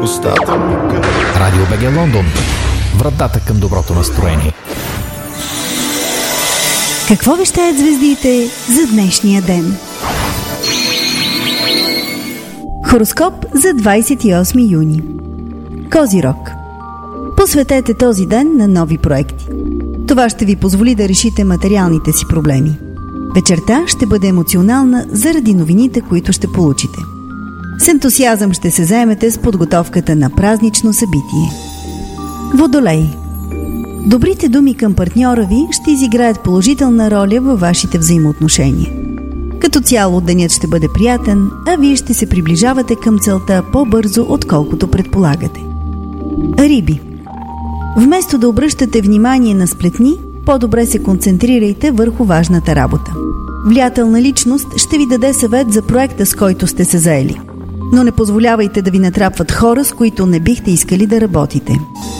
Радио БГ Лондон. Вратата към доброто настроение. Какво вещаят звездите за днешния ден? Хороскоп за 28 юни. Козирог. Посветете този ден на нови проекти. Това ще ви позволи да решите материалните си проблеми. Вечерта ще бъде емоционална заради новините, които ще получите. С ентусиазъм ще се заемете с подготовката на празнично събитие. Водолей. Добрите думи към партньора ви ще изиграят положителна роля във вашите взаимоотношения. Като цяло денят ще бъде приятен, а вие ще се приближавате към целта по-бързо, отколкото предполагате. Риби. Вместо да обръщате внимание на сплетни, по-добре се концентрирайте върху важната работа. Влиятелна личност ще ви даде съвет за проекта, с който сте се заели. Но не позволявайте да ви натрапват хора, с които не бихте искали да работите.